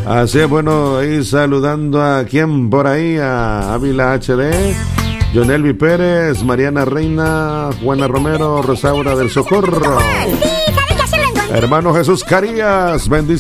Así es, bueno, ahí saludando a quien por ahí, a Ávila HD, Jonelvi Pérez, Mariana Reina, Juana Romero, Rosaura del Socorro, hermano Jesús Carías, bendiciones.